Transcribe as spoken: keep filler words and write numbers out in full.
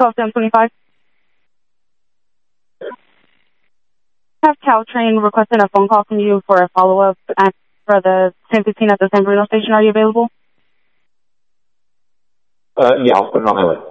twelve seven twenty-five. Have Caltrain requesting a phone call from you for a follow-up at, for the ten fifteen at the San Bruno station. Are you available? Ờ, dạ, con rồi.